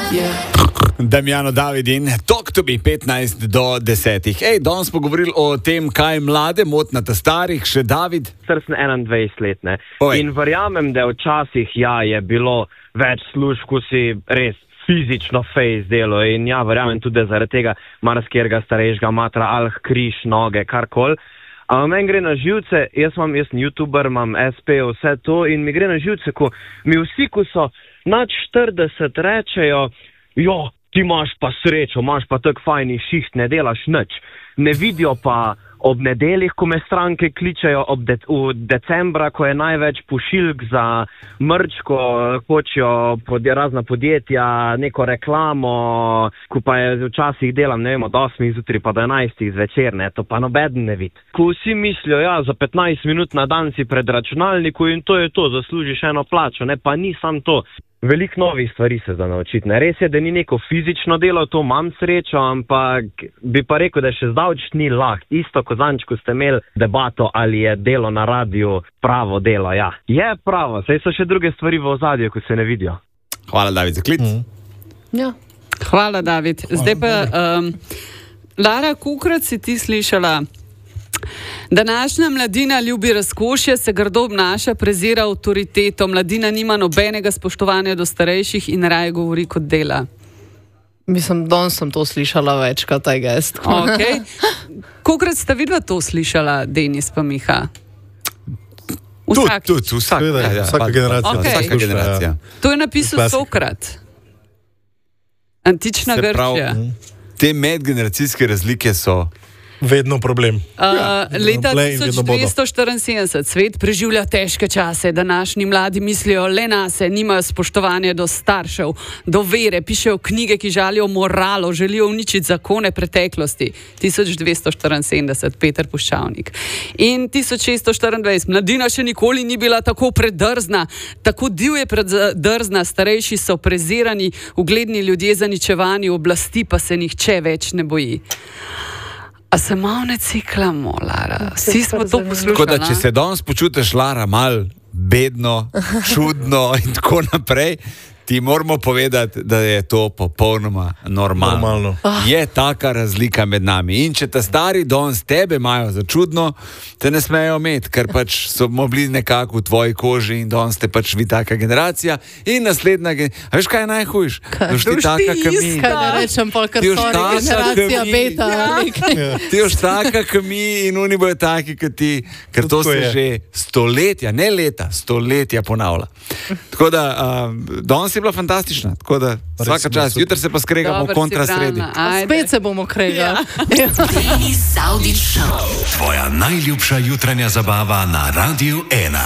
Damjano David in Talk to me 15 do 10. Danes smo govorili o tem, kaj mlade moti na ta starih, še David. Star sem 21 let, ne. In verjamem, da včasih je bilo več služb, ko si res fizično fejs delo in verjamem tudi, da zaradi tega marsikjerga starejšega matra alh, križ, noge, karkoli. Meni gre na živce, jaz sem youtuber, imam SP, vse to in mi gre na živce, ko mi vsi, ko so nad 40 rečejo, ti imaš pa srečo, imaš pa tak fajni šiht, ne delaš nič. Ne vidijo pa ob nedeljih, ko me stranke kličejo v decembra, ko je največ pošiljk za mrč, ko hočejo razna podjetja, neko reklamo, ko pa včasih delam, ne vem, od 8 zjutraj pa do 11 zvečer, ne, to pa nobeden ne vidi. Ko vsi mislijo, za 15 minut na dan si pred računalniku in to je to, zaslužiš eno plačo, ne, pa ni sam to. Veliko novih stvari se da naučiti. Res je, da ni neko fizično delo, to imam srečo, ampak bi pa rekel, da še zdavč ni lahko. Isto kot zadnjič, ko ste imeli debato, ali je delo na radiju pravo delo. Ja, je pravo, saj so še druge stvari v ozadju, ko se ne vidijo. Hvala, David, za klic. Ja. Hvala, David. Zdaj pa, Lara, kolikrat si ti slišala? Današnja mladina ljubi razkošje, se grdo obnaša, prezira avtoriteto, mladina nima nobenega spoštovanja do starejših in raje govori kot dela. Mislim, danes sem to slišala večkrat, I guess. Okay. Kolikrat sta vidva to slišala, Denis pa Miha? Vsaka generacija. Okay. Vsaka generacija. To je napisal Sokrat. Antična Grčija. Te medgeneracijske razlike so vedno problem. Leta 1274 svet preživlja težke čase. Današnji mladi mislijo le nase, nimajo spoštovanja do staršev, do vere, pišejo knjige, ki žalijo moralo, želijo uničiti zakone preteklosti. 1274, Peter Puščavnik. In 1624, mladina še nikoli ni bila tako predrzna, tako divje predrzna, starejši so prezirani, ugledni ljudje zaničevani, oblasti pa se nihče več ne boji. A se malo ne ciklamo, Lara? Vsi smo to poslušali. Tako da, če se danes počutiš, Lara, malo bedno, čudno in tako naprej, ti moramo povedati, da je to popolnoma normalno. Je taka razlika med nami. In če ta stari danes tebe imajo za čudno, te ne smejo imeti, ker pač smo bili nekako v tvoji koži in danes ste pač vi taka generacija in naslednja generacija. A veš, kaj je najhujš? Boš ti taka, ki mi. Kaj ne rečem, polkar generacija beta. Ti boš taka, ki mi in oni bojo taki, ki ti, ker to se že stoletja, ne leta, stoletja ponavlja. Tako da, danes je bila fantastična, tako da vsaka čast. Jutri se pa skregamo kontra sredi. Spet se bomo kregali. Denis Avdić Show. Tvoja najljubša jutranja zabava na Radiu 1.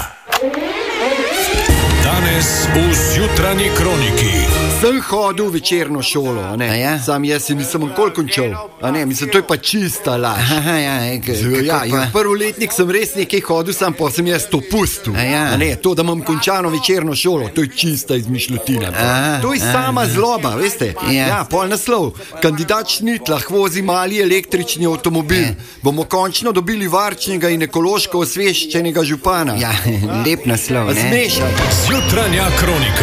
Danes v Zjutranji kroniki. Sem hodil v večerno šolo, a ne? Sam jaz si nisem nikoli končal, a ne? Mislim, to je pa čista laž. Prvoletnik sem res nekaj hodil, sam pa sem jaz to pustil. A ne, to, da imam končano večerno šolo, to je čista izmišljotina. To je sama zloba, veste? Ja, pol naslov. Kandidat Šnitlah vozi mali električni avtomobil. Bomo končno dobili varčnega in ekološko osveščenega župana. Ja, lep naslov, ne? Smešan. Zjutranja kronika.